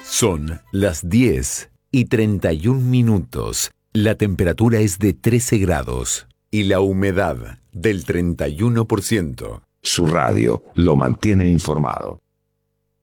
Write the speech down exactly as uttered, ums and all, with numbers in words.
Son las diez y treinta y un minutos. La temperatura es de trece grados y la humedad del treinta y uno por ciento. Su radio lo mantiene informado.